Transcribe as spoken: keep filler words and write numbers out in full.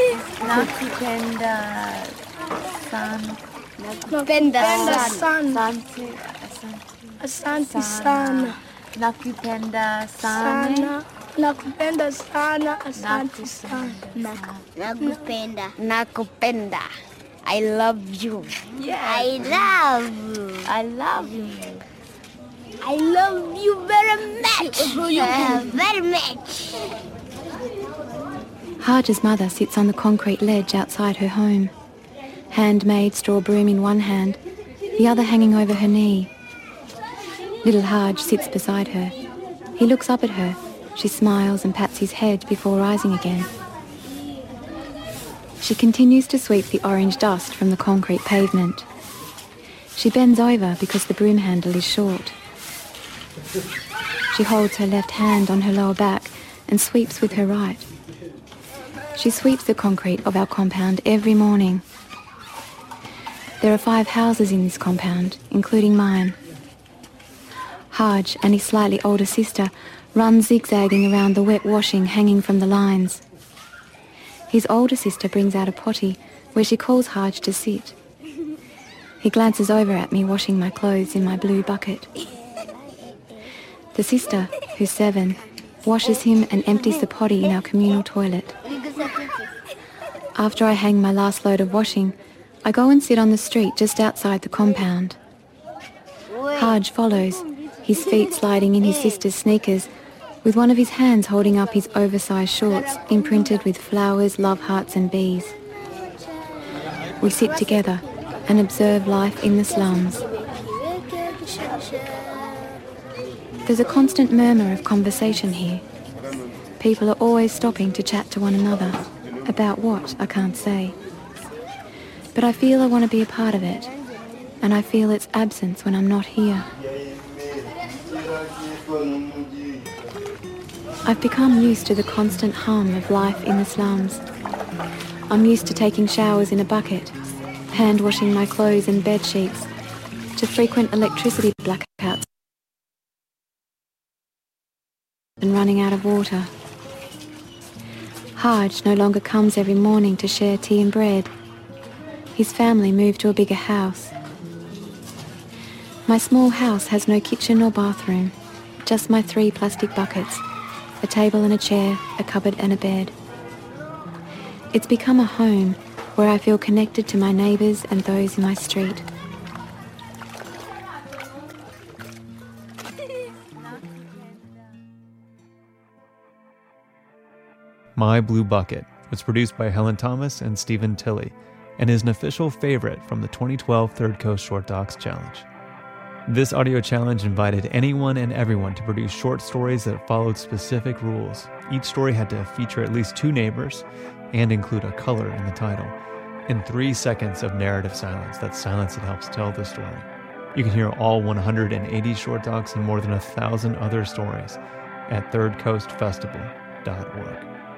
Nakupenda sana. Nakupenda sana. Asante. Asante sana. Nakupenda sana. Nakupenda sana. Asante sana. Nakupenda. Nakupenda. I love you. Yes. I love you. I love you. I love you very much. Uh, very much. Hajar's mother sits on the concrete ledge outside her home. Handmade straw broom in one hand, the other hanging over her knee. Little Haj sits beside her. He looks up at her. She smiles and pats his head before rising again. She continues to sweep the orange dust from the concrete pavement. She bends over because the broom handle is short. She holds her left hand on her lower back and sweeps with her right. She sweeps the concrete of our compound every morning. There are five houses in this compound, including mine. Haj and his slightly older sister run zigzagging around the wet washing hanging from the lines. His older sister brings out a potty where she calls Haj to sit. He glances over at me washing my clothes in my blue bucket. The sister, who's seven, washes him and empties the potty in our communal toilet. After I hang my last load of washing, I go and sit on the street just outside the compound. Haj follows, his feet sliding in his sister's sneakers, with one of his hands holding up his oversized shorts imprinted with flowers, love hearts and bees. We sit together and observe life in the slums. There's a constant murmur of conversation here. People are always stopping to chat to one another. About what, I can't say. But I feel I want to be a part of it, and I feel its absence when I'm not here. I've become used to the constant hum of life in the slums. I'm used to taking showers in a bucket, hand washing my clothes and bed sheets, to frequent electricity blackouts and running out of water. Haj no longer comes every morning to share tea and bread. His family moved to a bigger house. My small house has no kitchen or bathroom, just my three plastic buckets, a table and a chair, a cupboard and a bed. It's become a home where I feel connected to my neighbours and those in my street. My Blue Bucket was produced by Helen Thomas and Stephen Tilley and is an official favorite from the twenty twelve Third Coast Short Docs Challenge. This audio challenge invited anyone and everyone to produce short stories that followed specific rules. Each story had to feature at least two neighbors and include a color in the title, and three seconds of narrative silence, that silence that helps tell the story. You can hear all one hundred eighty short docs and more than a thousand other stories at third coast festival dot org.